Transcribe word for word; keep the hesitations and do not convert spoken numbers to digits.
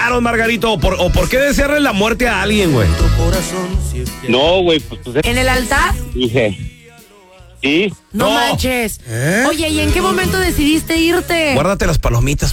mataron, Margarito? ¿O por, o por qué desearle la muerte a alguien, güey? No, güey, pues, pues ¿En el altar? dije. Sí. No, No. manches. ¿Eh? Oye, ¿y en qué momento decidiste irte? Guárdate las palomitas.